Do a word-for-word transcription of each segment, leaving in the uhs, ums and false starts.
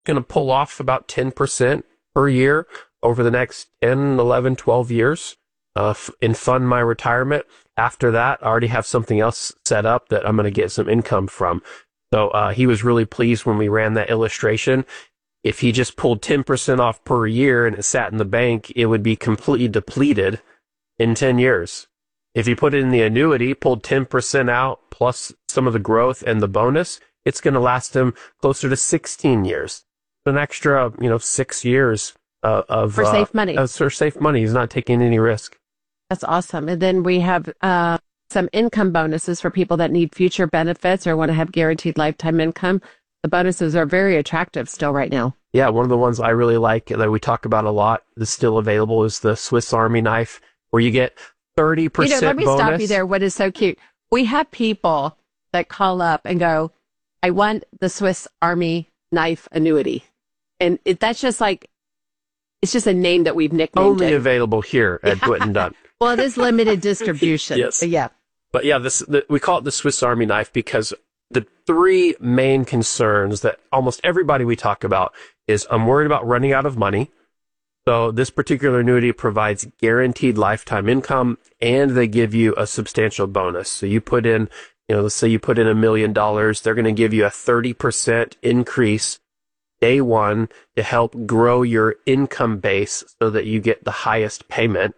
going to pull off about ten percent per year over the next ten, eleven, twelve years uh, f- and fund my retirement. After that, I already have something else set up that I'm going to get some income from. So uh, he was really pleased when we ran that illustration. If he just pulled ten percent off per year and it sat in the bank, it would be completely depleted in ten years. If you put it in the annuity, pulled ten percent out plus some of the growth and the bonus, it's going to last him closer to sixteen years. An extra, you know, six years uh, of for uh, safe money. Uh, for safe money. He's not taking any risk. That's awesome. And then we have uh, some income bonuses for people that need future benefits or want to have guaranteed lifetime income. The bonuses are very attractive still right now. Yeah, one of the ones I really like that we talk about a lot that's still available is the Swiss Army knife, where you get thirty percent bonus. You know, let me bonus. stop you there. What is so cute? We have people that call up and go, I want the Swiss Army knife annuity. And it, that's just like, it's just a name that we've nicknamed Only it. available here at Yeah. Dwight and Dunn. Well, it is limited distribution. Yes. But yeah. But yeah, this the, we call it the Swiss Army knife because the three main concerns that almost everybody we talk about is I'm worried about running out of money. So this particular annuity provides guaranteed lifetime income, and they give you a substantial bonus. So you put in, you know, let's say you put in a million dollars, they're going to give you a thirty percent increase day one to help grow your income base so that you get the highest payment.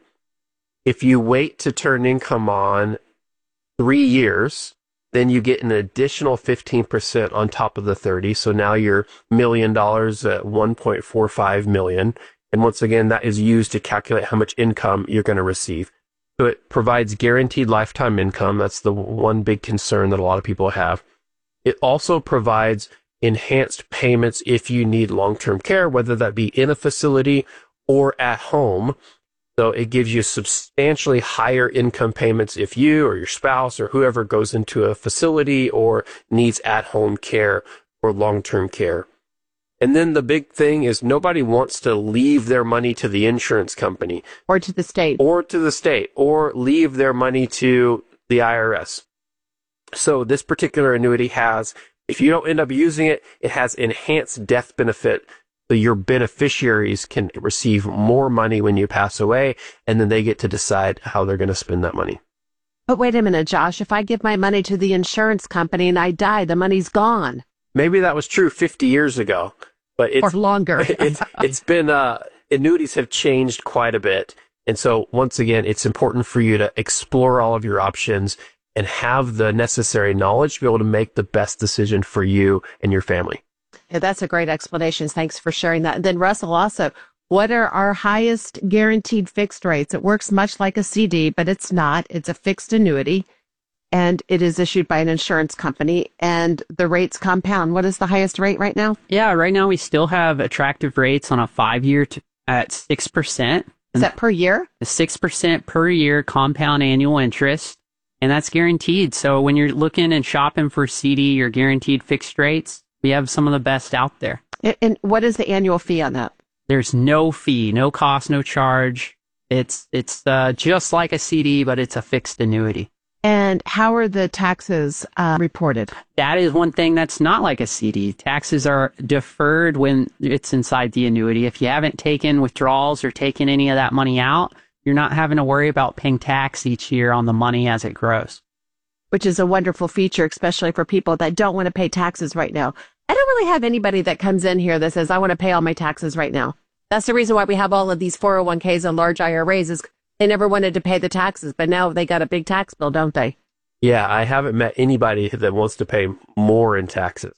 If you wait to turn income on three years, then you get an additional fifteen percent on top of the thirty. So now you're million dollars at one point four five million. And once again, that is used to calculate how much income you're going to receive. So it provides guaranteed lifetime income. That's the one big concern that a lot of people have. It also provides enhanced payments if you need long-term care, whether that be in a facility or at home. So it gives you substantially higher income payments if you or your spouse or whoever goes into a facility or needs at-home care or long-term care. And then the big thing is nobody wants to leave their money to the insurance company. Or to the state. Or to the state. Or leave their money to the I R S. So this particular annuity has, if you don't end up using it, it has enhanced death benefit. So your beneficiaries can receive more money when you pass away, and then they get to decide how they're going to spend that money. But wait a minute, Josh. If I give my money to the insurance company and I die, the money's gone. Maybe that was true fifty years ago, but it's, or longer. it's, it's been, uh, annuities have changed quite a bit. And so once again, it's important for you to explore all of your options and have the necessary knowledge to be able to make the best decision for you and your family. Yeah, that's a great explanation. Thanks for sharing that. And then Russell, also, what are our highest guaranteed fixed rates? It works much like a C D, but it's not. It's a fixed annuity, and it is issued by an insurance company, and the rates compound. What is the highest rate right now? Yeah, right now we still have attractive rates on a five-year t- at six percent. Is that per year? six percent per year compound annual interest, and that's guaranteed. So when you're looking and shopping for C D or guaranteed fixed rates, we have some of the best out there. And, and what is the annual fee on that? There's no fee, no cost, no charge. It's it's uh, just like a C D, but it's a fixed annuity. And how are the taxes uh, reported? That is one thing that's not like a C D. Taxes are deferred when it's inside the annuity. If you haven't taken withdrawals or taken any of that money out, you're not having to worry about paying tax each year on the money as it grows. Which is a wonderful feature, especially for people that don't want to pay taxes right now. I don't really have anybody that comes in here that says, I want to pay all my taxes right now. That's the reason why we have all of these four oh one k's and large I R As is they never wanted to pay the taxes, but now they got a big tax bill, don't they? Yeah, I haven't met anybody that wants to pay more in taxes.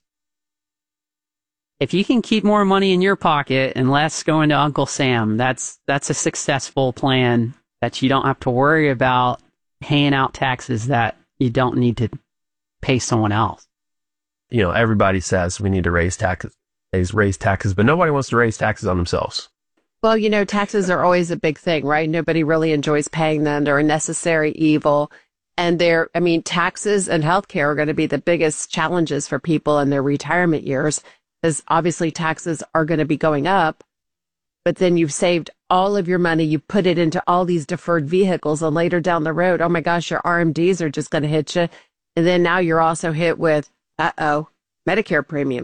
If you can keep more money in your pocket and less going to Uncle Sam, that's that's a successful plan that you don't have to worry about paying out taxes that you don't need to pay someone else. You know, everybody says we need to raise taxes, raise taxes, but nobody wants to raise taxes on themselves. Well, you know, taxes are always a big thing, right? Nobody really enjoys paying them. They're a necessary evil. And they're, I mean, taxes and healthcare are going to be the biggest challenges for people in their retirement years, because obviously taxes are going to be going up. But then you've saved all of your money. You put it into all these deferred vehicles, and later down the road, oh my gosh, your R M Ds are just going to hit you. And then now you're also hit with, uh-oh, Medicare premiums.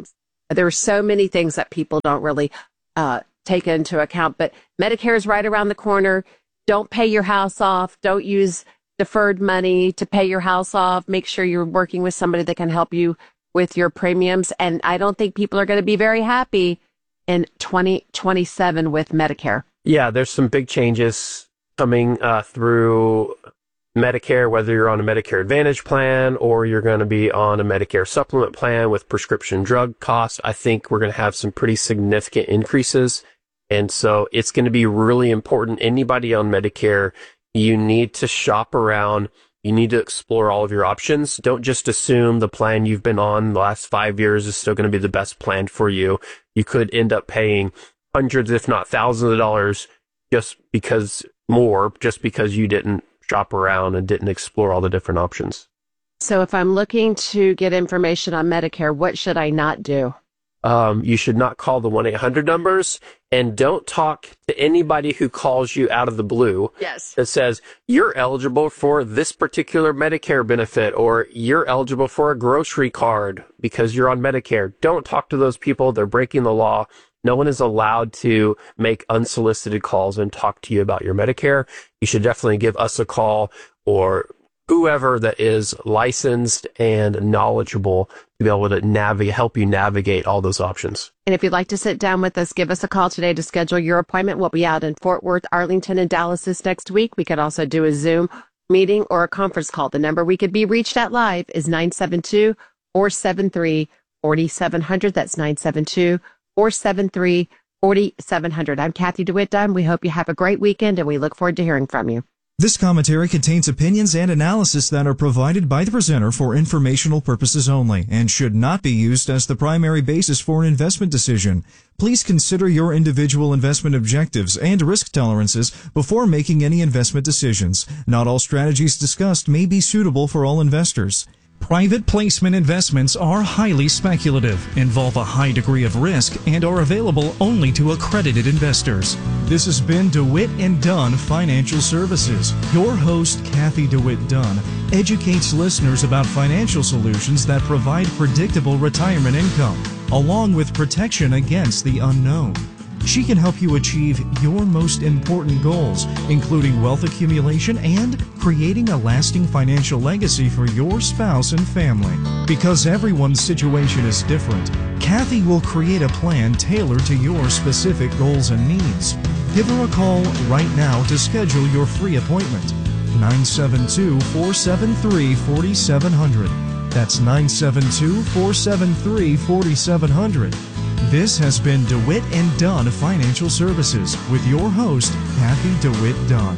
There are so many things that people don't really uh, take into account, but Medicare is right around the corner. Don't pay your house off. Don't use deferred money to pay your house off. Make sure you're working with somebody that can help you with your premiums. And I don't think people are going to be very happy in twenty twenty-seven with Medicare. Yeah, there's some big changes coming uh, through Medicare, whether you're on a Medicare Advantage plan or you're going to be on a Medicare supplement plan with prescription drug costs. I think we're going to have some pretty significant increases. And so it's going to be really important. Anybody on Medicare, you need to shop around. You need to explore all of your options. Don't just assume the plan you've been on the last five years is still going to be the best plan for you. You could end up paying hundreds, if not thousands of dollars just because more, just because you didn't shop around and didn't explore all the different options. So if I'm looking to get information on Medicare, what should I not do? Um, you should not call the one eight hundred numbers, and don't talk to anybody who calls you out of the blue. Yes. That says, you're eligible for this particular Medicare benefit, or you're eligible for a grocery card because you're on Medicare. Don't talk to those people. They're breaking the law. No one is allowed to make unsolicited calls and talk to you about your Medicare. You should definitely give us a call or whoever that is licensed and knowledgeable to be able to navigate, help you navigate all those options. And if you'd like to sit down with us, give us a call today to schedule your appointment. We'll be out in Fort Worth, Arlington, and Dallas this next week. We could also do a Zoom meeting or a conference call. The number we could be reached at live is nine seven two, four seven three, four seven zero zero. That's nine seven two, four seven three, four seven zero zero. I'm Kathy DeWitt Dunn. We hope you have a great weekend, and we look forward to hearing from you. This commentary contains opinions and analysis that are provided by the presenter for informational purposes only and should not be used as the primary basis for an investment decision. Please consider your individual investment objectives and risk tolerances before making any investment decisions. Not all strategies discussed may be suitable for all investors. Private placement investments are highly speculative, involve a high degree of risk, and are available only to accredited investors. This has been DeWitt and Dunn Financial Services. Your host, Kathy DeWitt Dunn, educates listeners about financial solutions that provide predictable retirement income, along with protection against the unknown. She can help you achieve your most important goals, including wealth accumulation and creating a lasting financial legacy for your spouse and family. Because everyone's situation is different, Kathy will create a plan tailored to your specific goals and needs. Give her a call right now to schedule your free appointment. nine seven two, four seven three, four seven zero zero. That's nine seven two, four seven three, four seven zero zero. This has been DeWitt and Dunn Financial Services with your host, Kathy DeWitt Dunn.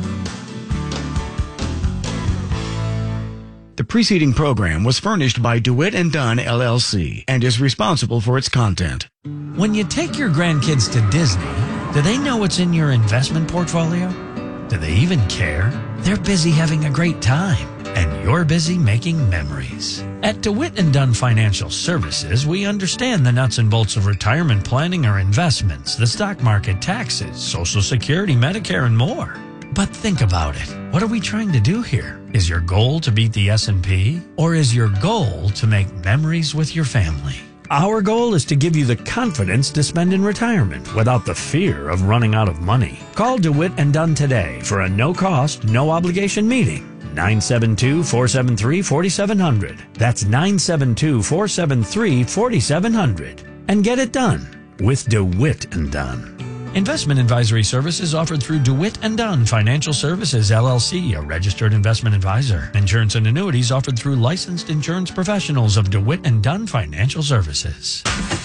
The preceding program was furnished by DeWitt and Dunn, L L C, and is responsible for its content. When you take your grandkids to Disney, do they know what's in your investment portfolio? Do they even care? They're busy having a great time, and you're busy making memories. At DeWitt and Dunn Financial Services, we understand the nuts and bolts of retirement planning or investments, the stock market, taxes, Social Security, Medicare, and more. But think about it. What are we trying to do here? Is your goal to beat the S and P? Or is your goal to make memories with your family? Our goal is to give you the confidence to spend in retirement without the fear of running out of money. Call DeWitt and Dunn today for a no-cost, no-obligation meeting. nine seven two, four seven three, four seven zero zero. That's nine seven two, four seven three, four seven zero zero. And get it done with DeWitt and Dunn. Investment advisory services offered through DeWitt and Dunn Financial Services, L L C, a registered investment advisor. Insurance and annuities offered through licensed insurance professionals of DeWitt and Dunn Financial Services.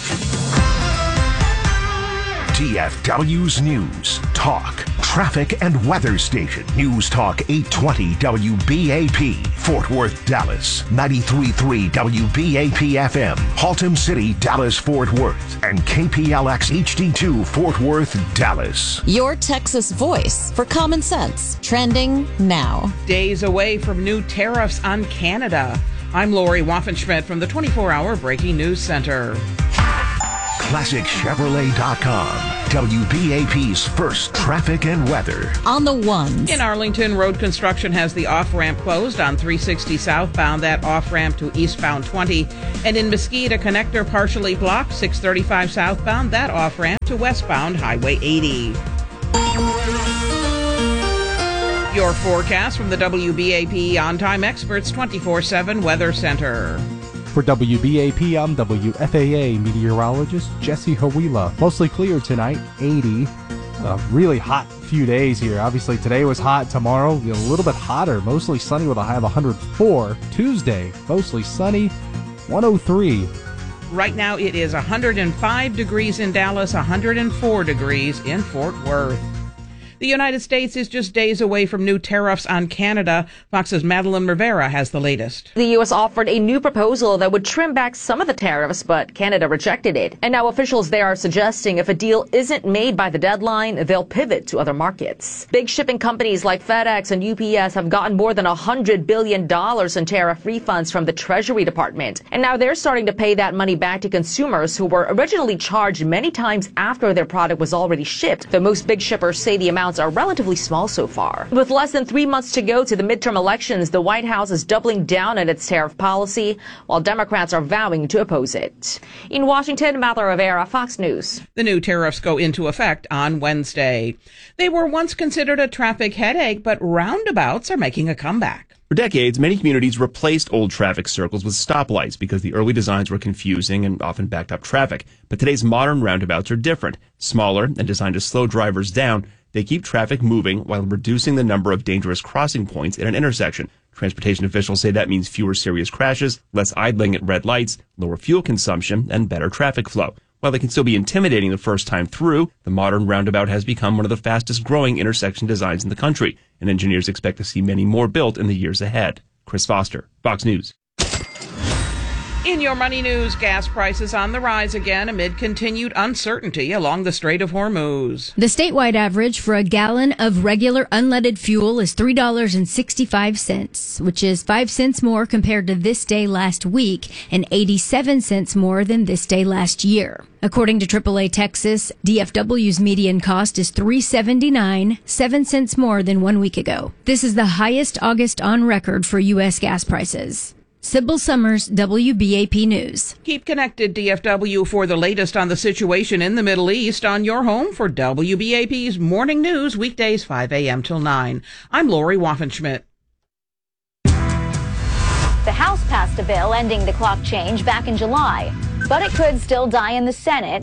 T F W's News, Talk, Traffic and Weather Station. News Talk eight twenty W B A P, Fort Worth, Dallas. ninety-three point three W B A P F M, Haltom City, Dallas, Fort Worth. And K P L X H D two, Fort Worth, Dallas. Your Texas voice for common sense. Trending now. Days away from new tariffs on Canada. I'm Lori Waffenschmidt from the twenty-four hour Breaking News Center. classic chevrolet dot com. W B A P's first traffic and weather. On the ones. In Arlington, road construction has the off-ramp closed on three sixty southbound, that off-ramp to eastbound twenty. And in Mesquite, a connector partially blocked, six thirty-five southbound, that off-ramp to westbound Highway eighty. Your forecast from the W B A P On-Time Experts twenty-four seven Weather Center. For W B A P, I'm W F A A meteorologist Jesse Hawila. Mostly clear tonight, eighty. A really hot few days here. Obviously, today was hot. Tomorrow, a little bit hotter. Mostly sunny with a high of one hundred four. Tuesday, mostly sunny, one oh three. Right now, it is one hundred five degrees in Dallas, one hundred four degrees in Fort Worth. The United States is just days away from new tariffs on Canada. Fox's Madeline Rivera has the latest. The U S offered a new proposal that would trim back some of the tariffs, but Canada rejected it. And now officials there are suggesting if a deal isn't made by the deadline, they'll pivot to other markets. Big shipping companies like FedEx and U P S have gotten more than one hundred billion dollars in tariff refunds from the Treasury Department. And now they're starting to pay that money back to consumers who were originally charged many times after their product was already shipped. Though most big shippers say the amount are relatively small so far. With less than three months to go to the midterm elections, the White House is doubling down on its tariff policy, while Democrats are vowing to oppose it. In Washington, Madeline Rivera, Fox News. The new tariffs go into effect on Wednesday. They were once considered a traffic headache, but roundabouts are making a comeback. For decades, many communities replaced old traffic circles with stoplights because the early designs were confusing and often backed up traffic. But today's modern roundabouts are different. Smaller and designed to slow drivers down, they keep traffic moving while reducing the number of dangerous crossing points at an intersection. Transportation officials say that means fewer serious crashes, less idling at red lights, lower fuel consumption, and better traffic flow. While they can still be intimidating the first time through, the modern roundabout has become one of the fastest growing intersection designs in the country, and engineers expect to see many more built in the years ahead. Chris Foster, Fox News. In your money news, gas prices on the rise again amid continued uncertainty along the Strait of Hormuz. The statewide average for a gallon of regular unleaded fuel is three dollars and sixty-five cents, which is five cents more compared to this day last week and eighty-seven cents more than this day last year. According to triple A Texas, D F W's median cost is three dollars and seventy-nine cents, seven cents more than one week ago. This is the highest August on record for U S gas prices. Sybil Summers, W B A P News. Keep connected, D F W, for the latest on the situation in the Middle East on your home for W B A P's Morning News, weekdays five a.m. till nine. I'm Lori Waffenschmidt. The House passed a bill ending the clock change back in July, but it could still die in the Senate.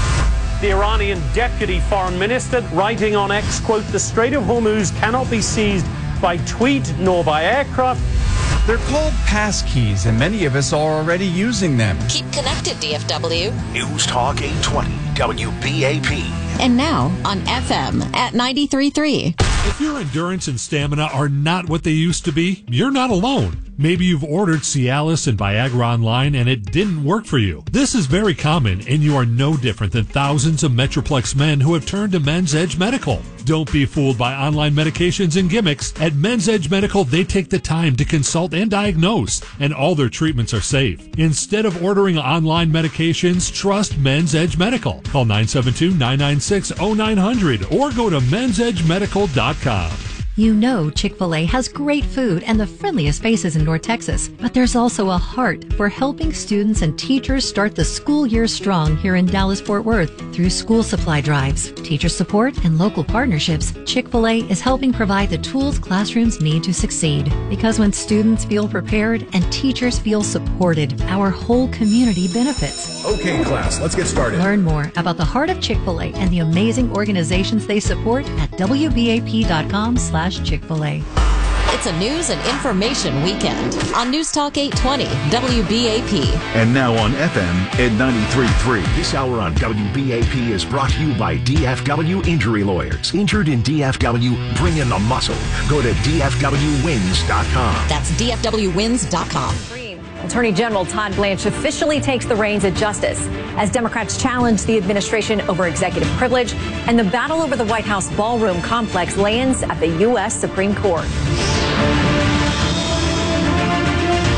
The Iranian deputy foreign minister writing on X, quote, "The Strait of Hormuz cannot be seized by tweet nor by aircraft." They're called passkeys, and many of us are already using them. Keep connected, D F W. News Talk eight twenty, W B A P. And now on F M at ninety-three point three. If your endurance and stamina are not what they used to be, you're not alone. Maybe you've ordered Cialis and Viagra online and it didn't work for you. This is very common, and you are no different than thousands of Metroplex men who have turned to Men's Edge Medical. Don't be fooled by online medications and gimmicks. At Men's Edge Medical, they take the time to consult and diagnose, and all their treatments are safe. Instead of ordering online medications, trust Men's Edge Medical. Call nine seven two, nine nine six, oh nine hundred or go to men's edge medical dot com. You know Chick-fil-A has great food and the friendliest faces in North Texas, but there's also a heart for helping students and teachers start the school year strong here in Dallas-Fort Worth. Through school supply drives, teacher support, and local partnerships, Chick-fil-A is helping provide the tools classrooms need to succeed. Because when students feel prepared and teachers feel supported, our whole community benefits. Okay, class, let's get started. Learn more about the heart of Chick-fil-A and the amazing organizations they support at W B A P dot com slash Chick-fil-A. It's a news and information weekend on News Talk eight twenty, W B A P. And now on F M at ninety-three point three. This hour on W B A P is brought to you by D F W Injury Lawyers. Injured in D F W, bring in the muscle. Go to D F W wins dot com. That's D F W wins dot com. Attorney General Todd Blanche officially takes the reins at justice as Democrats challenge the administration over executive privilege, and the battle over the White House ballroom complex lands at the U S Supreme Court. Todd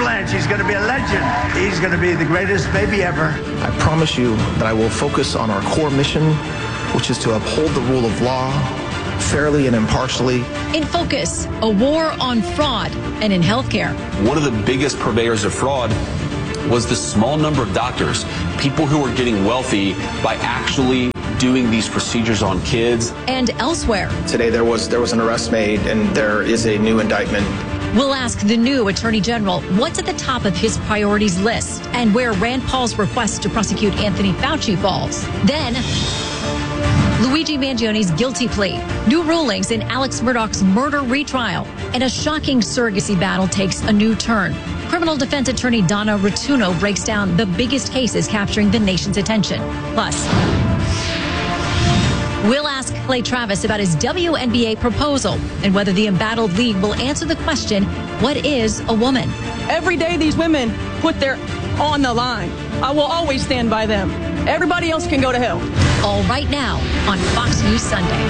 Blanche. He's going to be a legend. He's going to be the greatest baby ever. I promise you that I will focus on our core mission, which is to uphold the rule of law fairly and impartially. In focus, a war on fraud and in healthcare. One of the biggest purveyors of fraud was the small number of doctors, people who were getting wealthy by actually doing these procedures on kids. And elsewhere. Today there was there was an arrest made and there is a new indictment. We'll ask the new Attorney General what's at the top of his priorities list and where Rand Paul's request to prosecute Anthony Fauci falls. Then, Luigi Mangioni's guilty plea, new rulings in Alex Murdaugh's murder retrial, and a shocking surrogacy battle takes a new turn. Criminal defense attorney Donna Rotuno breaks down the biggest cases capturing the nation's attention. Plus, we'll ask Clay Travis about his W N B A proposal and whether the embattled league will answer the question, what is a woman? Every day these women put their on the line. I will always stand by them. Everybody else can go to hell. All right now on Fox News Sunday.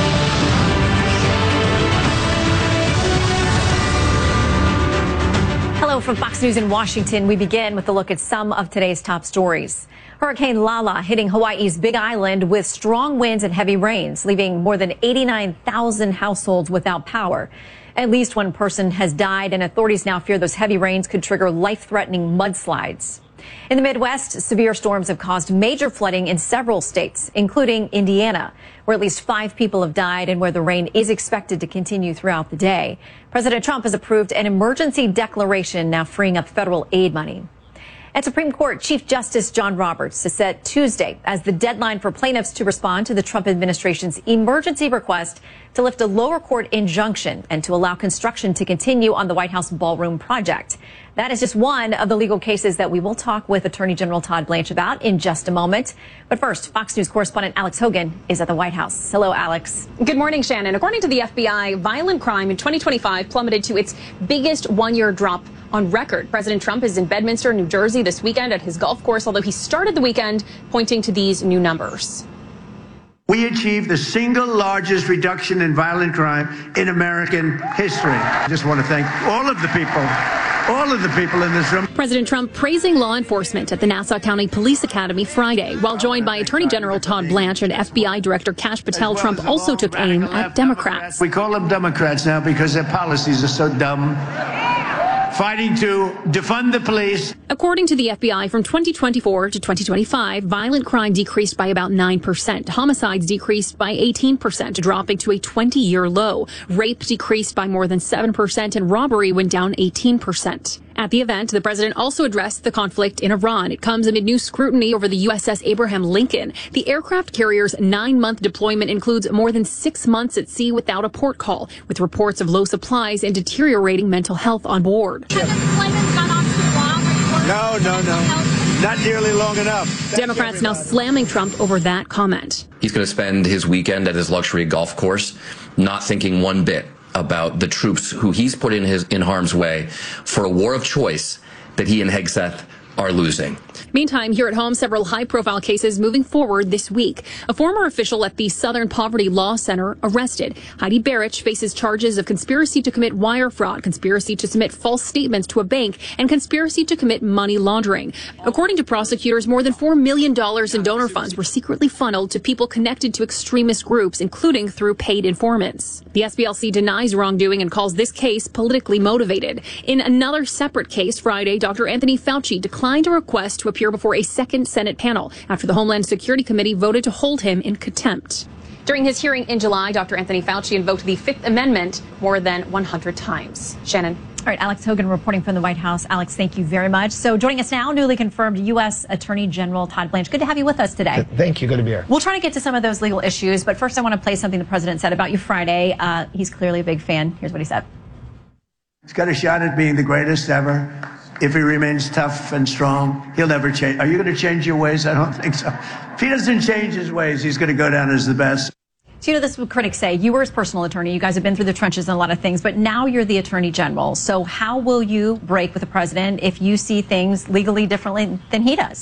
Hello from Fox News in Washington. We begin with a look at some of today's top stories. Hurricane Lala hitting Hawaii's Big Island with strong winds and heavy rains, leaving more than eighty-nine thousand households without power. At least one person has died, and authorities now fear those heavy rains could trigger life-threatening mudslides. In the Midwest, severe storms have caused major flooding in several states, including Indiana, where at least five people have died and where the rain is expected to continue throughout the day. President Trump has approved an emergency declaration now freeing up federal aid money. And Supreme Court Chief Justice John Roberts has set Tuesday as the deadline for plaintiffs to respond to the Trump administration's emergency request to lift a lower court injunction and to allow construction to continue on the White House ballroom project. That is just one of the legal cases that we will talk with Attorney General Todd Blanche about in just a moment. But first, Fox News correspondent Alex Hogan is at the White House. Hello, Alex. Good morning, Shannon. According to the F B I, violent crime in twenty twenty-five plummeted to its biggest one-year drop on record. President Trump is in Bedminster, New Jersey this weekend at his golf course, although he started the weekend pointing to these new numbers. We achieved the single largest reduction in violent crime in American history. I just want to thank all of the people, all of the people in this room. President Trump praising law enforcement at the Nassau County Police Academy Friday. While joined by Attorney General Todd Blanche and F B I Director Kash Patel, Trump also took aim at Democrats. We call them Democrats now because their policies are so dumb. Fighting to defund the police. According to the F B I, from twenty twenty-four to twenty twenty-five, violent crime decreased by about nine percent. Homicides decreased by eighteen percent, dropping to a twenty-year low. Rape decreased by more than seven percent, and robbery went down eighteen percent. At the event, the president also addressed the conflict in Iran. It comes amid new scrutiny over the U S S Abraham Lincoln. The aircraft carrier's nine-month deployment includes more than six months at sea without a port call, with reports of low supplies and deteriorating mental health on board. No, no, no. Not nearly long enough. Thank Democrats now slamming Trump over that comment. He's going to spend his weekend at his luxury golf course, not thinking one bit about the troops who he's put in his in harm's way for a war of choice that he and Hegseth are losing. Meantime, here at home, several high-profile cases moving forward this week. A former official at the Southern Poverty Law Center arrested. Heidi Barich faces charges of conspiracy to commit wire fraud, conspiracy to submit false statements to a bank, and conspiracy to commit money laundering. According to prosecutors, more than four million dollars in donor funds were secretly funneled to people connected to extremist groups, including through paid informants. The S P L C denies wrongdoing and calls this case politically motivated. In another separate case Friday, Doctor Anthony Fauci declined a request to appear before a second Senate panel after the Homeland Security Committee voted to hold him in contempt. During his hearing in July, Doctor Anthony Fauci invoked the Fifth Amendment more than one hundred times. Shannon. All right, Alex Hogan reporting from the White House. Alex, thank you very much. So joining us now, newly confirmed U S Attorney General Todd Blanche. Good to have you with us today. Thank you. Good to be here. We'll try to get to some of those legal issues, but first I want to play something the president said about you Friday. Uh, he's clearly a big fan. Here's what he said. He's got a shot at being the greatest ever. If he remains tough and strong, he'll never change. Are you going to change your ways? I don't think so. If he doesn't change his ways, he's going to go down as the best. So, you know, this is what critics say. You were his personal attorney. You guys have been through the trenches and a lot of things, but now you're the attorney general. So how will you break with the president if you see things legally differently than he does?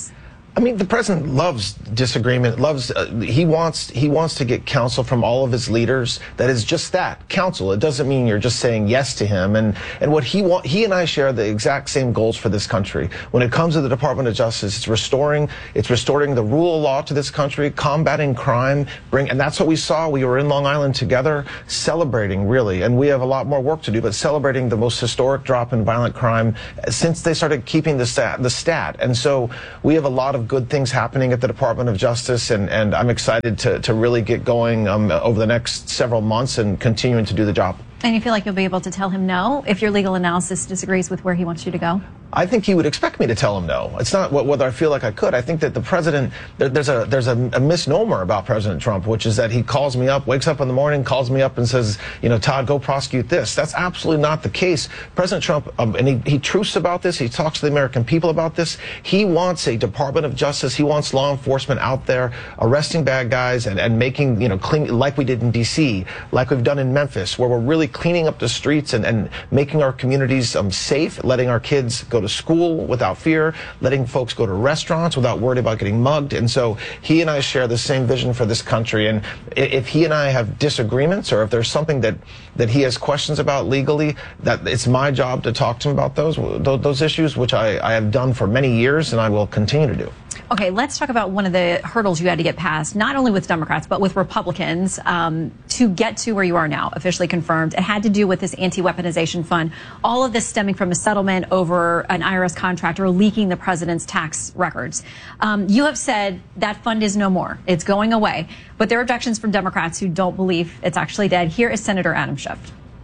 I mean, the president loves disagreement, loves, uh, he wants, he wants to get counsel from all of his leaders. That is just that, counsel. It doesn't mean you're just saying yes to him. And, and what he want, he and I share the exact same goals for this country. When it comes to the Department of Justice, it's restoring, it's restoring the rule of law to this country, combating crime, bring, and that's what we saw. We were in Long Island together, celebrating, really, and we have a lot more work to do, but celebrating the most historic drop in violent crime since they started keeping the stat, the stat. And so we have a lot of good things happening at the Department of Justice, and, and I'm excited to, to really get going um, over the next several months and continuing to do the job. And you feel like you'll be able to tell him no if your legal analysis disagrees with where he wants you to go? I think he would expect me to tell him no. It's not whether I feel like I could. I think that the president, there, there's a there's a, a misnomer about President Trump, which is that he calls me up, wakes up in the morning, calls me up and says, you know, Todd, go prosecute this. That's absolutely not the case. President Trump, um, and he, he truths about this. He talks to the American people about this. He wants a Department of Justice. He wants law enforcement out there arresting bad guys and, and making, you know, clean, like we did in D C, like we've done in Memphis, where we're really cleaning up the streets and, and making our communities um, safe, letting our kids go to school without fear, letting folks go to restaurants without worried about getting mugged. And so he and I share the same vision for this country. And if he and I have disagreements, or if there's something that, that he has questions about legally, that it's my job to talk to him about those, those issues, which I, I have done for many years and I will continue to do. Okay, let's talk about one of the hurdles you had to get past, not only with Democrats, but with Republicans, um, to get to where you are now, officially confirmed. It had to do with this anti-weaponization fund, all of this stemming from a settlement over an I R S contractor leaking the president's tax records. Um, you have said that fund is no more. It's going away. But there are objections from Democrats who don't believe it's actually dead. Here is Senator Adam Schiff.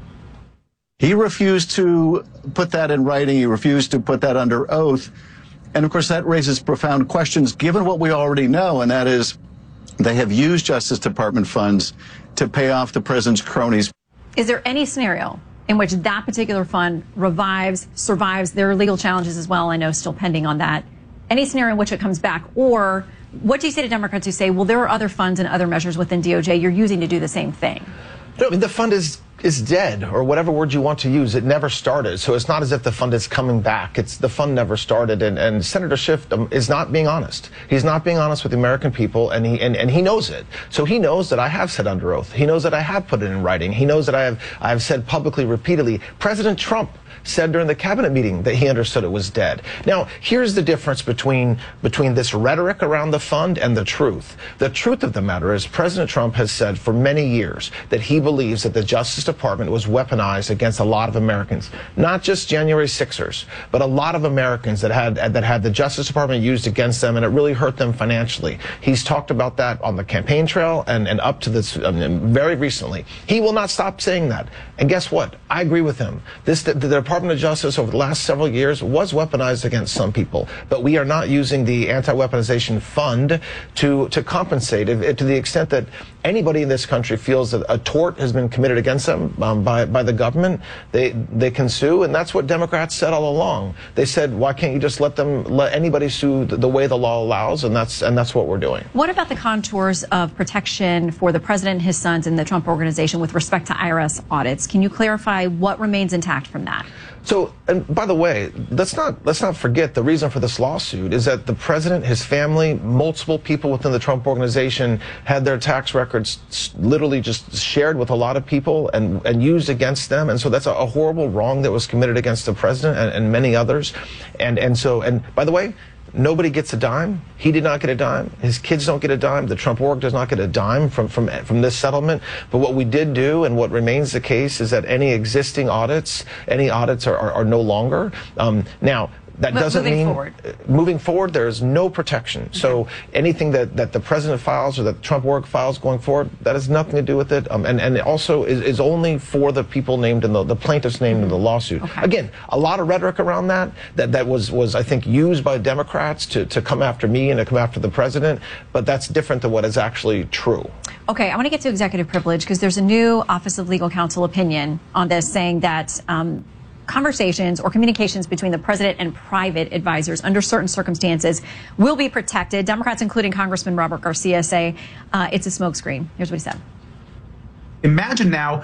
He refused to put that in writing. He refused to put that under oath. And of course, that raises profound questions, given what we already know, and that is they have used Justice Department funds to pay off the president's cronies. Is there any scenario in which that particular fund revives, survives? There are legal challenges as well, I know, still pending on that. Any scenario in which it comes back? Or what do you say to Democrats who say, well, there are other funds and other measures within D O J you're using to do the same thing? No, I mean, the fund is is dead, or whatever word you want to use. It never started. So it's not as if the fund is coming back. It's the fund never started. And, and Senator Schiff um, is not being honest. He's not being honest with the American people, and he and, and he knows it. So he knows that I have said under oath. He knows that I have put it in writing. He knows that I have I have said publicly, repeatedly. President Trump said during the cabinet meeting that he understood it was dead. Now, here's the difference between between this rhetoric around the fund and the truth. The truth of the matter is President Trump has said for many years that he believes that the Justice Department was weaponized against a lot of Americans, not just January sixers, but a lot of Americans that had that had the Justice Department used against them, and it really hurt them financially. He's talked about that on the campaign trail and, and up to this um, very recently. He will not stop saying that. And guess what? I agree with him. This the, the Department of Justice over the last several years was weaponized against some people, but we are not using the anti-weaponization fund to to compensate it, to the extent that anybody in this country feels that a tort has been committed against them um, by by the government. They they can sue, and that's what Democrats said all along. They said, why can't you just let them let anybody sue the, the way the law allows? And that's and that's what we're doing. What about the contours of protection for the president and his sons in the Trump Organization with respect to I R S audits? Can you clarify what remains intact from that? So, and by the way, let's not let's not forget the reason for this lawsuit is that the president, his family, multiple people within the Trump Organization had their tax records literally just shared with a lot of people and, and used against them. And so that's a, a horrible wrong that was committed against the president and, and many others. And, and so, and by the way, nobody gets a dime. He did not get a dime. His kids don't get a dime. The Trump org does not get a dime from, from, from this settlement. But what we did do, and what remains the case, is that any existing audits, any audits are, are, are no longer. Um, now, that but doesn't moving mean forward. moving forward, there is no protection. Okay. So anything that, that the president files or that Trump org files going forward, that has nothing to do with it. Um, and, and it also is, is only for the people named in the, the plaintiffs named mm-hmm. in the lawsuit. Okay. Again, a lot of rhetoric around that, that, that was, was, I think, used by Democrats to, to come after me and to come after the president. But that's different than what is actually true. Okay, I want to get to executive privilege because there's a new Office of Legal Counsel opinion on this saying that um, conversations or communications between the president and private advisors under certain circumstances will be protected. Democrats, including Congressman Robert Garcia, say uh, it's a smokescreen. Here's what he said. Imagine now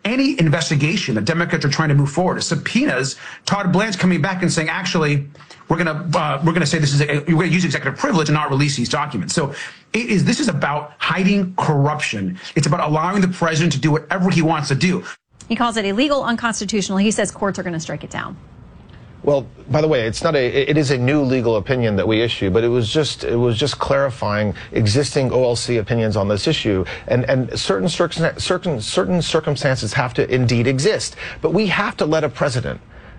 any investigation that Democrats are trying to move forward. Subpoenas, Todd Blanche coming back and saying, actually, we're going to uh, we're going to say this is a, we're going to use executive privilege and not release these documents. So it is this is about hiding corruption. It's about allowing the president to do whatever he wants to do. He calls it illegal, unconstitutional. He says courts are going to strike it down. Well, by the way, it's not a, it is a new legal opinion that we issue, but it was just, it was just clarifying existing O L C opinions on this issue. And, and certain, certain, certain circumstances have to indeed exist. But we have to let a president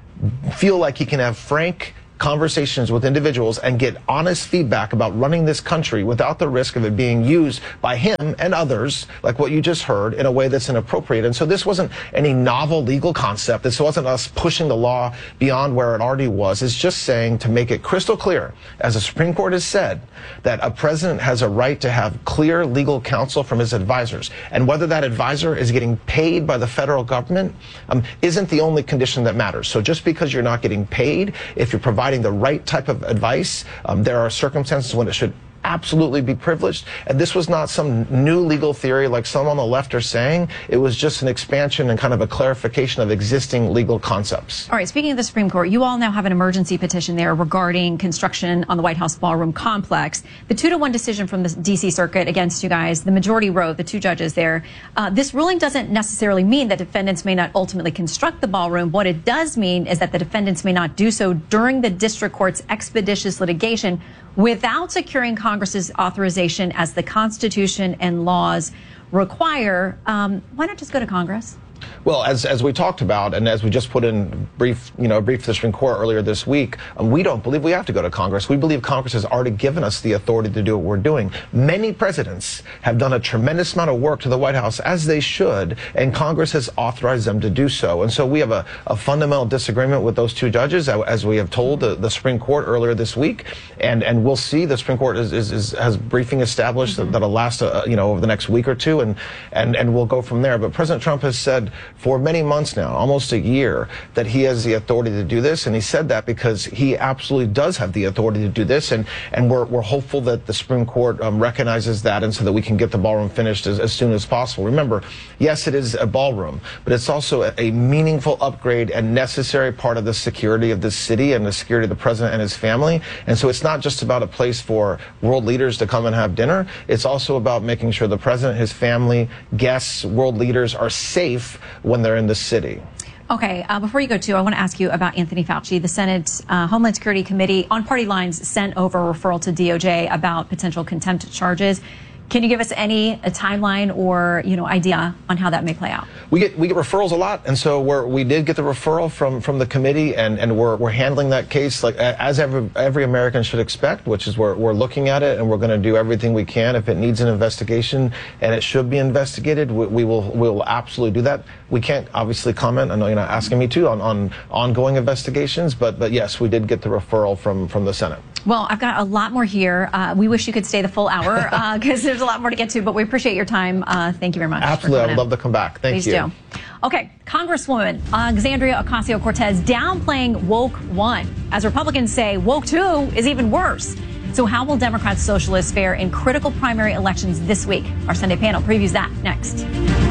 feel like he can have frank conversations with individuals and get honest feedback about running this country without the risk of it being used by him and others, like what you just heard, in a way that's inappropriate. And so this wasn't any novel legal concept. This wasn't us pushing the law beyond where it already was. It's just saying, to make it crystal clear, as the Supreme Court has said, that a president has a right to have clear legal counsel from his advisors. And whether that advisor is getting paid by the federal government um, isn't the only condition that matters. So just because you're not getting paid, if you're providing the right type of advice, um, there are circumstances when it should absolutely be privileged. And this was not some new legal theory like some on the left are saying. It was just an expansion and kind of a clarification of existing legal concepts. All right, speaking of the Supreme Court, you all now have an emergency petition there regarding construction on the White House ballroom complex. The two to one decision from the D C Circuit against you guys, the majority wrote, the two judges there. Uh, this ruling doesn't necessarily mean that defendants may not ultimately construct the ballroom. What it does mean is that the defendants may not do so during the district court's expeditious litigation without securing Congress's authorization as the Constitution and laws require. Um, why not just go to Congress? Well, as as we talked about, and as we just put in brief, you know, brief to the Supreme Court earlier this week, um, we don't believe we have to go to Congress. We believe Congress has already given us the authority to do what we're doing. Many presidents have done a tremendous amount of work to the White House, as they should, and Congress has authorized them to do so. And so we have a, a fundamental disagreement with those two judges, as we have told the, the Supreme Court earlier this week. And and we'll see. The Supreme Court is, is, is has briefing established mm-hmm. that, that'll last, uh, you know, over the next week or two, and and and we'll go from there. But President Trump has said for many months now, almost a year, that he has the authority to do this. And he said that because he absolutely does have the authority to do this. And, and we're, we're hopeful that the Supreme Court um, recognizes that, and so that we can get the ballroom finished as, as soon as possible. Remember, yes, it is a ballroom, but it's also a, a meaningful upgrade and necessary part of the security of this city and the security of the president and his family. And so it's not just about a place for world leaders to come and have dinner. It's also about making sure the president, his family, guests, world leaders are safe when they're in the city. Okay, uh, before you go to, I want to ask you about Anthony Fauci. The Senate uh, Homeland Security Committee on party lines sent over a referral to D O J about potential contempt charges. Can you give us any a timeline or, you know, idea on how that may play out? We get we get referrals a lot, and so we're, we did get the referral from, from the committee, and, and we're we're handling that case like as every every American should expect, which is we're we're looking at it, and we're going to do everything we can. If it needs an investigation and it should be investigated, we, we will we will absolutely do that. We can't obviously comment. I know you're not asking me to on, on ongoing investigations, but but yes, we did get the referral from from the Senate. Well, I've got a lot more here. Uh, we wish you could stay the full hour because uh, there's a lot more to get to, but we appreciate your time. Uh, thank you very much. Absolutely. I'd love to come back. Thank Please you. Please do. Okay, Congresswoman Alexandria Ocasio-Cortez downplaying woke one, as Republicans say woke two is even worse. So how will Democrats, socialists fare in critical primary elections this week? Our Sunday panel previews that next.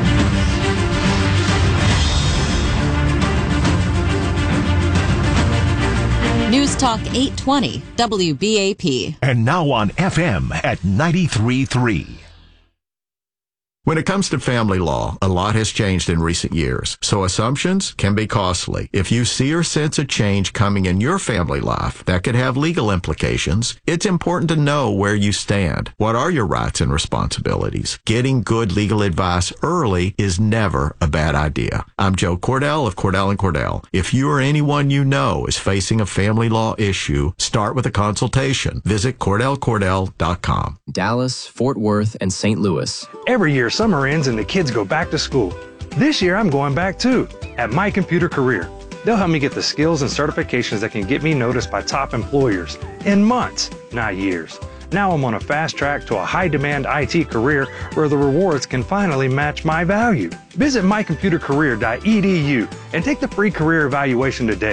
News Talk eight twenty W B A P. And now on F M at ninety-three point three. When it comes to family law, a lot has changed in recent years, so assumptions can be costly. If you see or sense a change coming in your family life that could have legal implications, it's important to know where you stand. What are your rights and responsibilities? Getting good legal advice early is never a bad idea. I'm Joe Cordell of Cordell and Cordell. If you or anyone you know is facing a family law issue, start with a consultation. Visit Cordell Cordell dot com. Dallas, Fort Worth, and Saint Louis. Every year, summer ends and the kids go back to school. This year, I'm going back too, at My Computer Career. They'll help me get the skills and certifications that can get me noticed by top employers in months, not years. Now I'm on a fast track to a high-demand I T career where the rewards can finally match my value. Visit my computer career dot e d u and take the free career evaluation today.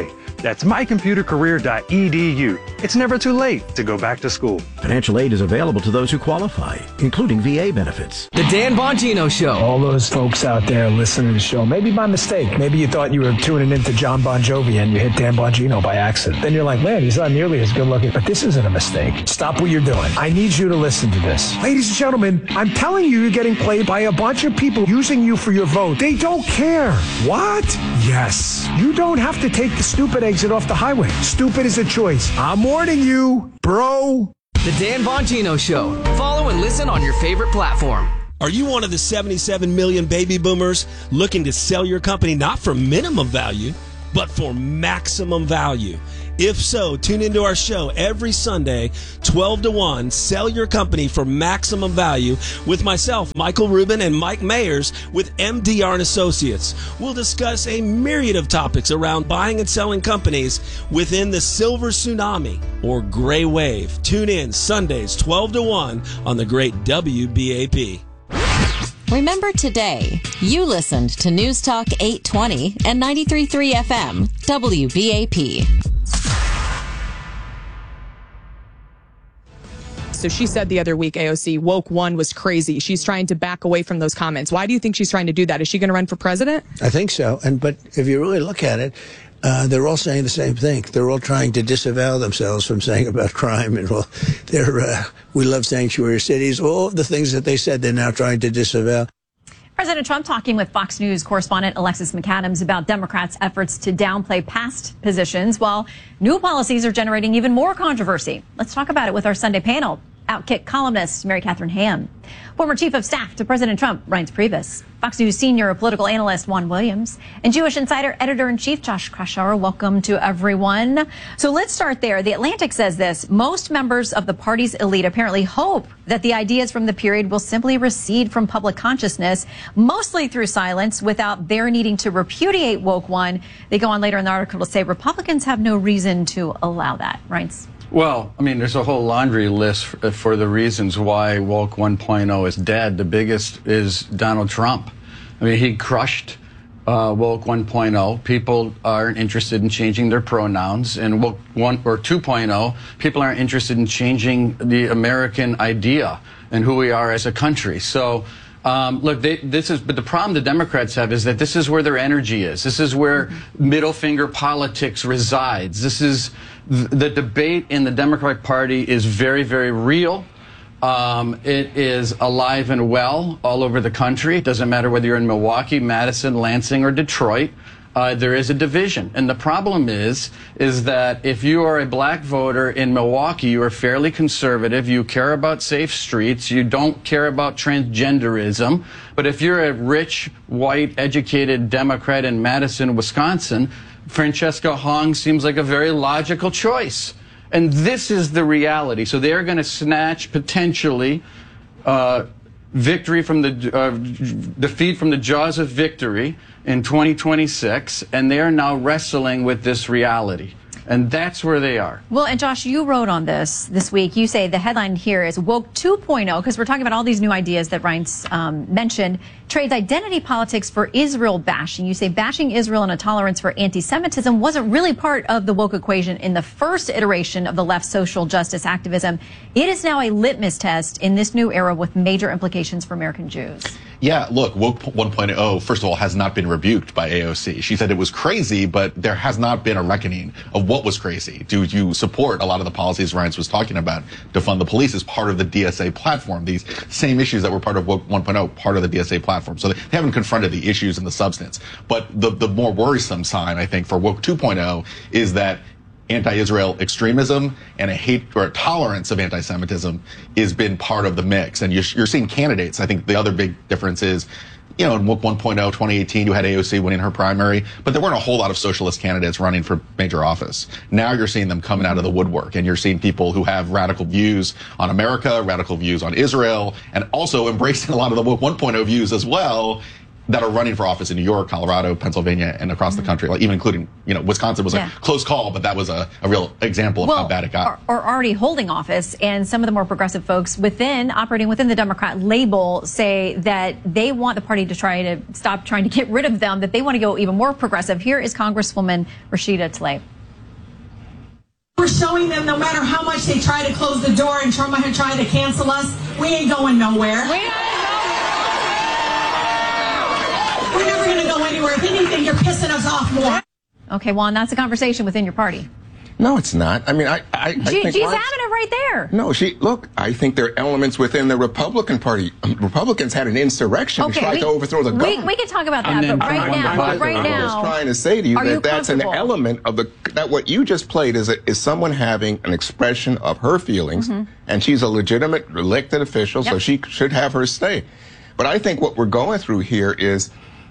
That's my computer career dot e d u. It's never too late to go back to school. Financial aid is available to those who qualify, including V A benefits. The Dan Bongino Show. All those folks out there listening to the show, maybe by mistake. Maybe you thought you were tuning into John Bon Jovi and you hit Dan Bongino by accident. Then you're like, man, he's not nearly as good looking. But this isn't a mistake. Stop what you're doing. I need you to listen to this. Ladies and gentlemen, I'm telling you, you're getting played by a bunch of people using you for your vote. They don't care. What? Yes. You don't have to take the stupid exit off the highway. Stupid is a choice. I'm warning you, bro. The Dan Bongino Show. Follow and listen on your favorite platform. Are you one of the seventy-seven million baby boomers looking to sell your company not for minimum value, but for maximum value? If so, tune into our show every Sunday, twelve to one, Sell Your Company for Maximum Value, with myself, Michael Rubin, and Mike Mayers with M D R and Associates. We'll discuss a myriad of topics around buying and selling companies within the silver tsunami or gray wave. Tune in Sundays, twelve to one on the great W B A P. Remember today, you listened to News Talk eight twenty and ninety-three point three F M, W B A P. So she said the other week, A O C, woke one was crazy. She's trying to back away from those comments. Why do you think she's trying to do that? Is she going to run for president? I think so. And but if you really look at it, uh, they're all saying the same thing. They're all trying to disavow themselves from saying about crime and all. They're uh, we love sanctuary cities. All the things that they said, they're now trying to disavow. President Trump talking with Fox News correspondent Alexis McAdams about Democrats' efforts to downplay past positions, while new policies are generating even more controversy. Let's talk about it with our Sunday panel. Outkick columnist Mary Catherine Ham, former chief of staff to President Trump Reince Priebus, Fox News senior political analyst Juan Williams, and Jewish Insider editor-in-chief Josh Kraushaar. Welcome to everyone. So let's start there. The Atlantic says this: most members of the party's elite apparently hope that the ideas from the period will simply recede from public consciousness, mostly through silence, without their needing to repudiate woke one. They go on later in the article to say Republicans have no reason to allow that. Reince. Well, I mean, there's a whole laundry list for, for the reasons why woke one point oh is dead. The biggest is Donald Trump. I mean, he crushed uh, woke one point oh. People aren't interested in changing their pronouns. And woke one or two point oh, people aren't interested in changing the American idea and who we are as a country. So, Um, look, they, this is, but the problem the Democrats have is that this is where their energy is. This is where middle finger politics resides. This is the debate in the Democratic Party is very, very real. Um, it is alive and well all over the country. It doesn't matter whether you're in Milwaukee, Madison, Lansing, or Detroit. Uh, there is a division. And the problem is, is that if you are a black voter in Milwaukee, you are fairly conservative, you care about safe streets, you don't care about transgenderism. But if you're a rich, white, educated Democrat in Madison, Wisconsin, Francesca Hong seems like a very logical choice. And this is the reality. So they're going to snatch, potentially, uh, victory from the uh, defeat from the jaws of victory in twenty twenty-six, and they are now wrestling with this reality. And that's where they are. Well, and Josh, you wrote on this this week. You say the headline here is Woke two point oh, because we're talking about all these new ideas that Reince um, mentioned, trades identity politics for Israel bashing. You say bashing Israel and a tolerance for anti-Semitism wasn't really part of the woke equation in the first iteration of the left's social justice activism. It is now a litmus test in this new era with major implications for American Jews. Yeah, look, Woke one point oh, first of all, has not been rebuked by A O C. She said it was crazy, but there has not been a reckoning of what was crazy. Do you support a lot of the policies Reince was talking about? Defund the police as part of the D S A platform. These same issues that were part of Woke one point oh, part of the D S A platform. So they haven't confronted the issues and the substance. But the, the more worrisome sign, I think, for Woke two point oh is that anti-Israel extremism and a hate or a tolerance of anti-Semitism has been part of the mix. And you're, you're seeing candidates. I think the other big difference is, you know, in Woke one point oh twenty eighteen, you had A O C winning her primary, but there weren't a whole lot of socialist candidates running for major office. Now you're seeing them coming out of the woodwork, and you're seeing people who have radical views on America, radical views on Israel, and also embracing a lot of the Woke one point oh views as well, that are running for office in New York, Colorado, Pennsylvania, and across the country, like even including, you know, Wisconsin was yeah. a close call, but that was a, a real example of well, how bad it got. Or, or already holding office, and some of the more progressive folks within, operating within the Democrat label, say that they want the party to try to stop trying to get rid of them, that they want to go even more progressive. Here is Congresswoman Rashida Tlaib. We're showing them no matter how much they try to close the door and try to cancel us, we ain't going nowhere. We ain't We're never going to go anywhere. If anything, you're pissing us off more. Okay, well, and that's a conversation within your party. No, it's not. I mean, I, I, I She, think she's Lawrence- having it right there. No, she look. I think there are elements within the Republican Party. Um, Republicans had an insurrection, Okay, tried we- to overthrow the we- government. we can talk about that, but right now- but right I now, was trying to say to you are that you that's an comfortable? element of the that what you just played is a, is someone having an expression of her feelings, Mhm. and she's a legitimate elected official, so Yep. she should have her stay. But I think what we're going through here is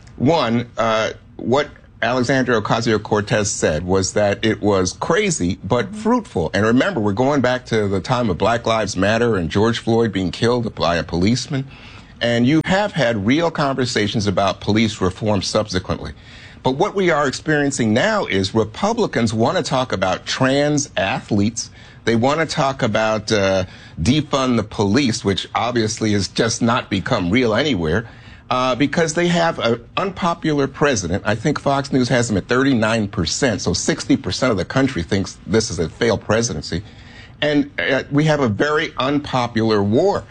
one uh, what. Alexandria Ocasio-Cortez said was that it was crazy but fruitful. And remember, we're going back to the time of Black Lives Matter and George Floyd being killed by a policeman. And you have had real conversations about police reform subsequently. But what we are experiencing now is Republicans want to talk about trans athletes. They want to talk about uh, defund the police, which obviously has just not become real anywhere. Uh, because they have an unpopular president. I think Fox News has him at thirty-nine percent, so sixty percent of the country thinks this is a failed presidency. And uh, we have a very unpopular war.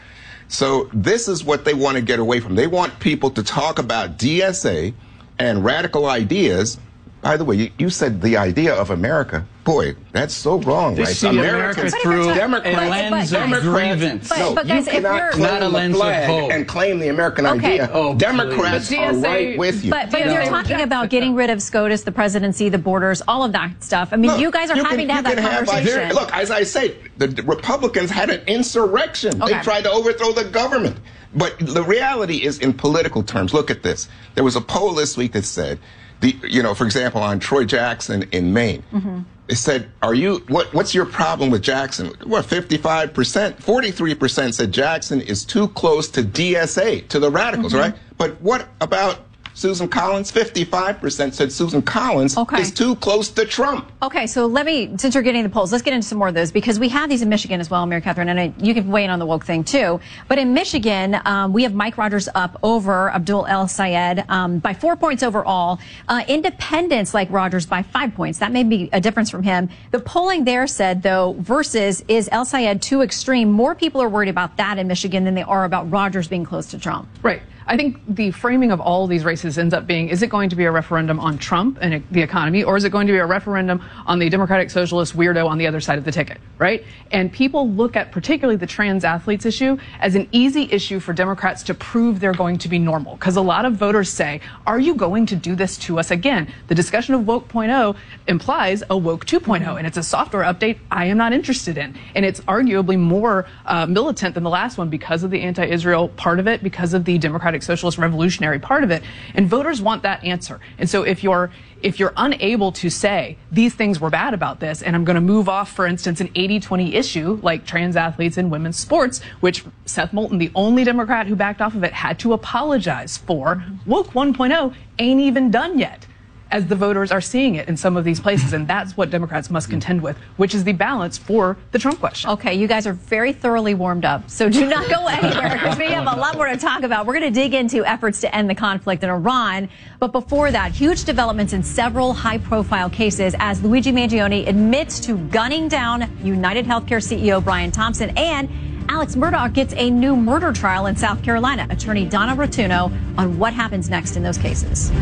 So this is what they want to get away from. They want people to talk about D S A and radical ideas. By the way, you, you said the idea of America. Boy, that's so wrong, They right? see America through Democrats, a lens of Democrats- grievance. But- no, but guys, you if cannot you're- claim Not a the lens of flag hope. and claim the American Okay. idea. Oh, Democrats please. are right with you. But, but you're talking about getting rid of SCOTUS, the presidency, the borders, all of that stuff. I mean, Look, you guys are you having can- to have you that can conversation. idea- look, as I say, the d- Republicans had an insurrection. Okay. They tried to overthrow the government. But the reality is, in political terms, look at this. There was a poll this week that said, the, you know, for example, on Troy Jackson in Maine, Mm-hmm. it said, "Are you what? What's your problem with Jackson?" Well, fifty-five percent, forty-three percent said Jackson is too close to D S A, to the radicals, Mhm. right? But what about Susan Collins? fifty-five percent said Susan Collins Okay. is too close to Trump. Okay, so let me, since you're getting the polls, let's get into some more of those because we have these in Michigan as well, Mary Catherine, and I, you can weigh in on the woke thing too. But in Michigan, um, we have Mike Rogers up over Abdul El Sayed um, by four points overall. Uh, independents like Rogers by five points. That may be a difference from him. The polling there said, though, versus is El Sayed too extreme? More people are worried about that in Michigan than they are about Rogers being close to Trump. Right. I think the framing of all these races ends up being, is it going to be a referendum on Trump and the economy, or is it going to be a referendum on the Democratic Socialist weirdo on the other side of the ticket, right? And people look at particularly the trans athletes issue as an easy issue for Democrats to prove they're going to be normal. Because a lot of voters say, are you going to do this to us again? The discussion of woke point oh implies a woke two point oh, and it's a software update I am not interested in. And it's arguably more uh, militant than the last one because of the anti-Israel part of it, because of the Democratic Socialist revolutionary part of it, and voters want that answer. And so if you're if you're unable to say these things were bad about this, and I'm going to move off, for instance, an eighty twenty issue like trans athletes in women's sports, which Seth Moulton, the only Democrat who backed off of it, had to apologize for, woke one point oh ain't even done yet, as the voters are seeing it in some of these places. And that's what Democrats must contend with, which is the balance for the Trump question. Okay, you guys are very thoroughly warmed up, so do not go anywhere because we have a lot more to talk about. We're going to dig into efforts to end the conflict in Iran. But before that, huge developments in several high-profile cases as Luigi Mangione admits to gunning down United Healthcare C E O Brian Thompson, and Alex Murdaugh gets a new murder trial in South Carolina. Attorney Donna Rotuno on what happens next in those cases.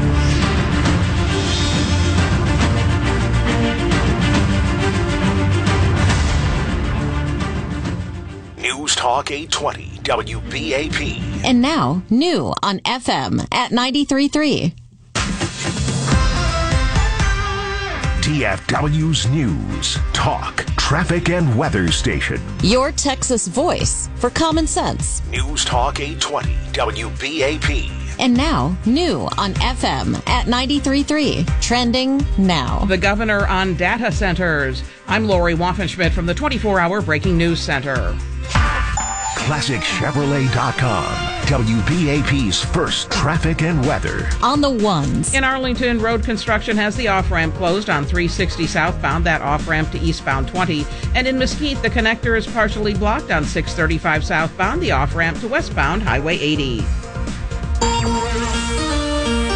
News Talk eight twenty W B A P. And now, new on F M at ninety-three point three. T F W's News, Talk, Traffic and Weather Station. Your Texas voice for common sense. News Talk eight twenty W B A P. And now, new on F M at ninety-three point three. Trending now. The governor on data centers. I'm Lori Waffenschmidt from the twenty-four hour Breaking News Center. Classic Chevrolet dot com, W B A P's first traffic and weather. On the ones. In Arlington, road construction has the off-ramp closed on three sixty southbound, that off-ramp to eastbound twenty. And in Mesquite, the connector is partially blocked on six thirty-five southbound, the off-ramp to westbound Highway eighty.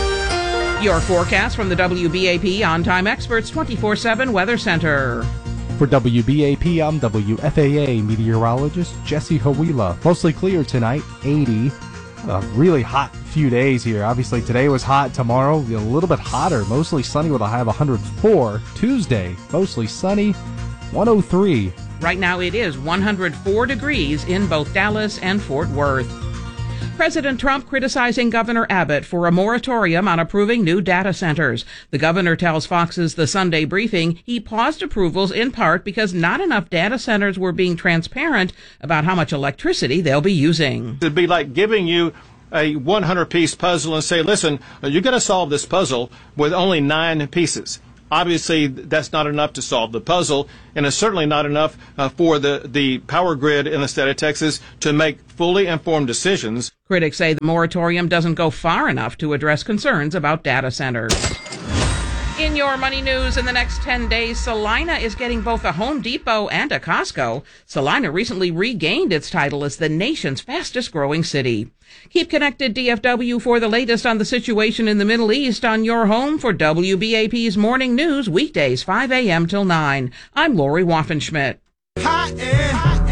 Your forecast from the W B A P On Time Experts twenty-four seven Weather Center. For W B A P, I'm W F A A meteorologist Jesse Hawila. Mostly clear tonight, eighty. A really hot few days here. Obviously, today was hot. Tomorrow, a little bit hotter. Mostly sunny with a high of one hundred four. Tuesday, mostly sunny, one oh three. Right now it is one hundred four degrees in both Dallas and Fort Worth. President Trump criticizing Governor Abbott for a moratorium on approving new data centers. The governor tells Fox's The Sunday Briefing he paused approvals in part because not enough data centers were being transparent about how much electricity they'll be using. It'd be like giving you a one hundred piece puzzle and say, listen, you're going to solve this puzzle with only nine pieces. Obviously, that's not enough to solve the puzzle, and it's certainly not enough uh, for the, the power grid in the state of Texas to make fully informed decisions. Critics say the moratorium doesn't go far enough to address concerns about data centers. In your money news, in the next ten days, Salina is getting both a Home Depot and a Costco. Salina recently regained its title as the nation's fastest growing city. Keep connected, D F W, for the latest on the situation in the Middle East on your home for W B A P's Morning News, weekdays five a.m. till nine. I'm Lori Waffenschmidt. Hot air, hot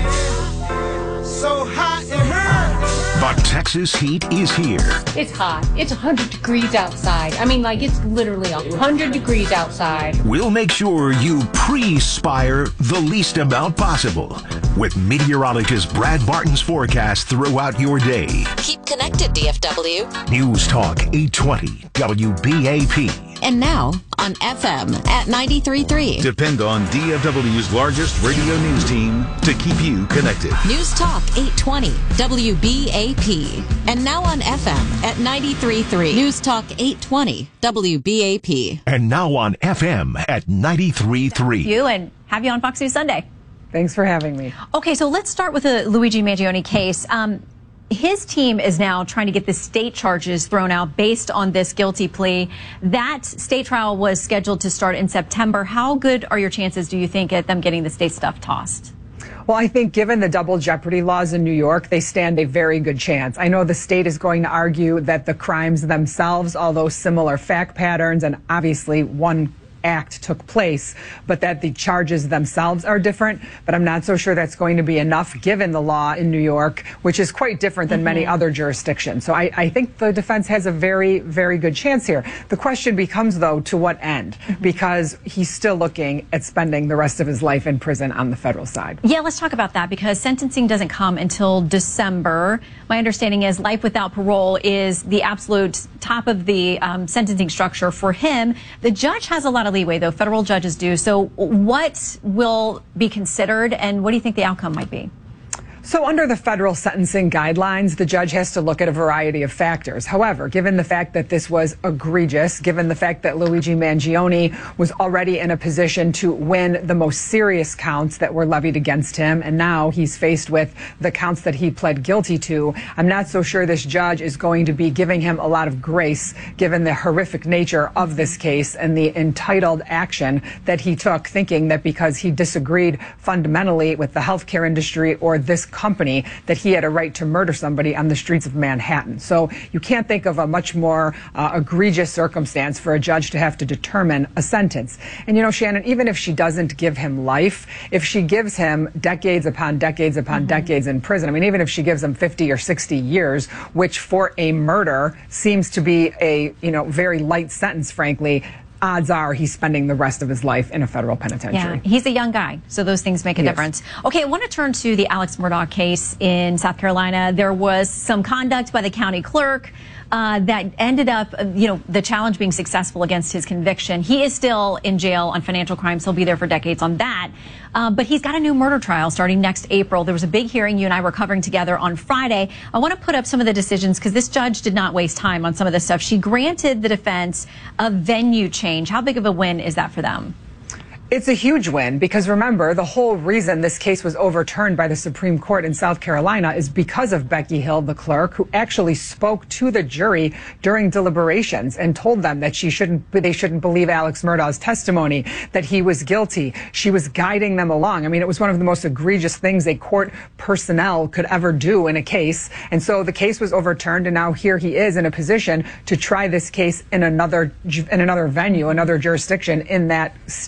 air, so hot in her. The Texas heat is here. It's hot. It's one hundred degrees outside. I mean, like, it's literally one hundred degrees outside. We'll make sure you pre-spire the least amount possible with meteorologist Brad Barton's forecast throughout your day. Keep connected, D F W. News Talk eight twenty W B A P. And now on F M at ninety-three point three. Depend on D F W's largest radio news team to keep you connected. News Talk eight twenty W B A P. And now on F M at ninety-three point three. News Talk eight twenty W B A P. And now on F M at ninety-three point three. You and have you on Fox News Sunday. Thanks for having me. Okay, so let's start with the Luigi Mangione case. Um, His team is now trying to get the state charges thrown out based on this guilty plea. That state trial was scheduled to start in September. How good are your chances, do you think, at them getting the state stuff tossed? Well, I think given the double jeopardy laws in New York, they stand a very good chance. I know the state is going to argue that the crimes themselves, although similar fact patterns and obviously one act took place, but that the charges themselves are different. But I'm not so sure that's going to be enough given the law in New York, which is quite different than mm-hmm. many other jurisdictions. So I, I think the defense has a very, very good chance here. The question becomes, though, to what end? Mm-hmm. Because he's still looking at spending the rest of his life in prison on the federal side. Yeah, let's talk about that because sentencing doesn't come until December. My understanding is life without parole is the absolute top of the um, sentencing structure for him. The judge has a lot of leeway, though. Federal judges do. So what will be considered, and what do you think the outcome might be? So under the federal sentencing guidelines, the judge has to look at a variety of factors. However, given the fact that this was egregious, given the fact that Luigi Mangione was already in a position to win the most serious counts that were levied against him, and now he's faced with the counts that he pled guilty to, I'm not so sure this judge is going to be giving him a lot of grace, given the horrific nature of this case and the entitled action that he took, thinking that because he disagreed fundamentally with the healthcare industry or this company that he had a right to murder somebody on the streets of Manhattan. So you can't think of a much more uh, egregious circumstance for a judge to have to determine a sentence. And you know, Shannon, even if she doesn't give him life, if she gives him decades upon decades upon mm-hmm. decades in prison, I mean, even if she gives him fifty or sixty years, which for a murder seems to be a, you know, very light sentence, frankly, odds are he's spending the rest of his life in a federal penitentiary. Yeah, he's a young guy, so those things make a Yes. difference. Okay, I want to turn to the Alex Murdaugh case in South Carolina. There was some conduct by the county clerk uh, that ended up, uh, you know, the challenge being successful against his conviction. He is still in jail on financial crimes. He'll be there for decades on that. Uh, but he's got a new murder trial starting next April. There was a big hearing. You and I were covering together on Friday. I want to put up some of the decisions because this judge did not waste time on some of this stuff. She granted the defense a venue change. How big of a win is that for them? It's a huge win because remember, the whole reason this case was overturned by the Supreme Court in South Carolina is because of Becky Hill, the clerk, who actually spoke to the jury during deliberations and told them that she shouldn't, they shouldn't believe Alex Murdaugh's testimony, that he was guilty. She was guiding them along. I mean, it was one of the most egregious things a court personnel could ever do in a case. And so the case was overturned, and now here he is in a position to try this case in another, in another venue, another jurisdiction in that state.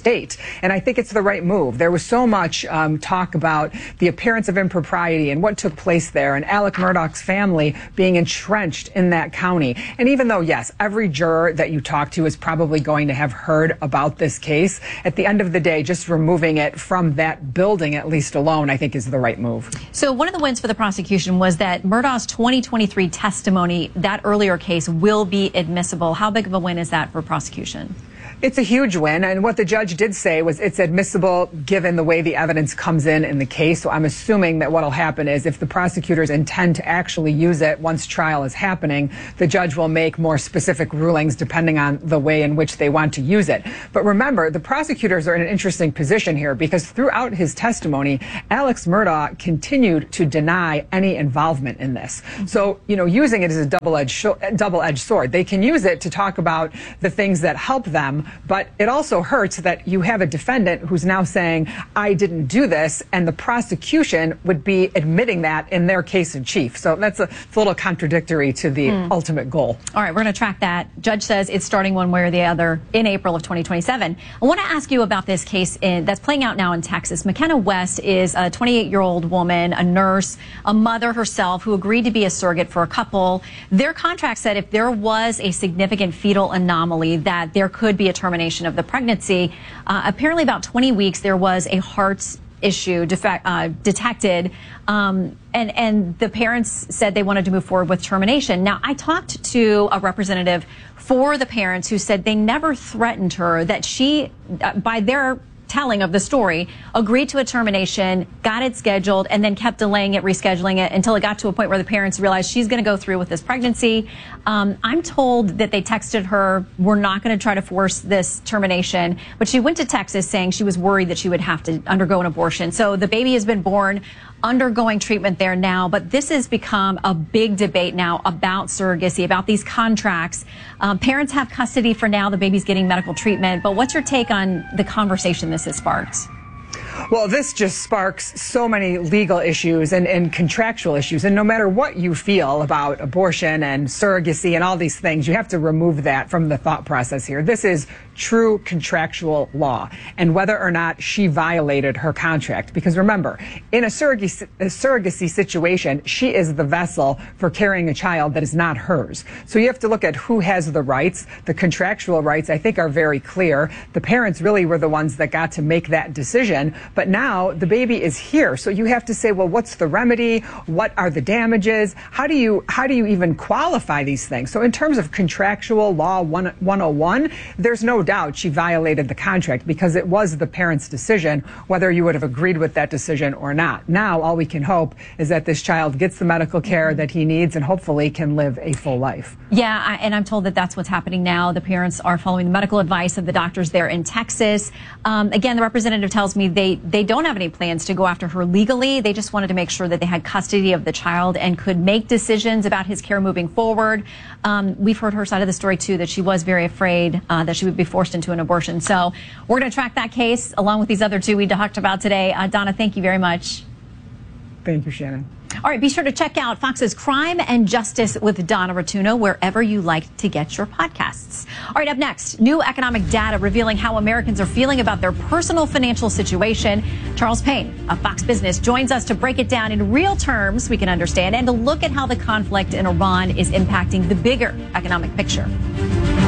And I think it's the right move. There was so much um, talk about the appearance of impropriety and what took place there, and Alec Murdaugh's family being entrenched in that county. And even though, yes, every juror that you talk to is probably going to have heard about this case, at the end of the day, just removing it from that building, at least alone, I think is the right move. So one of the wins for the prosecution was that Murdaugh's twenty twenty-three testimony, that earlier case, will be admissible. How big of a win is that for prosecution? It's a huge win, and what the judge did say was it's admissible given the way the evidence comes in in the case. So I'm assuming that what will happen is if the prosecutors intend to actually use it once trial is happening, the judge will make more specific rulings depending on the way in which they want to use it. But remember, the prosecutors are in an interesting position here because throughout his testimony, Alex Murdaugh continued to deny any involvement in this. So, you know, using it as a double-edged double-edged sword. They can use it to talk about the things that help them, but it also hurts that you have a defendant who's now saying, I didn't do this, and the prosecution would be admitting that in their case in chief. So that's a, it's a little contradictory to the mm. ultimate goal. All right, we're going to track that. Judge says it's starting one way or the other in April of twenty twenty-seven. I want to ask you about this case in, that's playing out now in Texas. McKenna West is a twenty-eight-year-old woman, a nurse, a mother herself, who agreed to be a surrogate for a couple. Their contract said if there was a significant fetal anomaly, that there could be a termination of the pregnancy. Uh, apparently about twenty weeks, there was a heart issue defect, uh, detected, um, and, and the parents said they wanted to move forward with termination. Now, I talked to a representative for the parents who said they never threatened her, that she, uh, by their telling of the story, agreed to a termination, got it scheduled, and then kept delaying it, rescheduling it until it got to a point where the parents realized she's going to go through with this pregnancy. Um, I'm told that they texted her, we're not going to try to force this termination, but she went to Texas saying she was worried that she would have to undergo an abortion. So the baby has been born, undergoing treatment there now, but this has become a big debate now about surrogacy, about these contracts. Um, parents have custody for now, the baby's getting medical treatment, but what's your take on the conversation this has sparked? Well, this just sparks so many legal issues and, and contractual issues. And no matter what you feel about abortion and surrogacy and all these things, you have to remove that from the thought process here. This is true contractual law, and whether or not she violated her contract. Because remember, in a surrogacy, a surrogacy situation, she is the vessel for carrying a child that is not hers. So you have to look at who has the rights. The contractual rights, I think, are very clear. The parents really were the ones that got to make that decision. But now the baby is here. So you have to say, well, what's the remedy? What are the damages? How do you how do you even qualify these things? So in terms of contractual law one oh one, there's no doubt she violated the contract because it was the parent's decision whether you would have agreed with that decision or not. Now all we can hope is that this child gets the medical care that he needs and hopefully can live a full life. Yeah, I, and I'm told that that's what's happening now. The parents are following the medical advice of the doctors there in Texas. Um, again, the representative tells me they, they don't have any plans to go after her legally. They just wanted to make sure that they had custody of the child and could make decisions about his care moving forward. Um, we've heard her side of the story, too, that she was very afraid uh, that she would be forced into an abortion. So we're going to track that case along with these other two we talked about today. Uh, Donna, thank you very much. Thank you, Shannon. All right, be sure to check out Fox's Crime and Justice with Donna Rotuno wherever you like to get your podcasts. All right, up next, new economic data revealing how Americans are feeling about their personal financial situation. Charles Payne of Fox Business joins us to break it down in real terms we can understand and to look at how the conflict in Iran is impacting the bigger economic picture.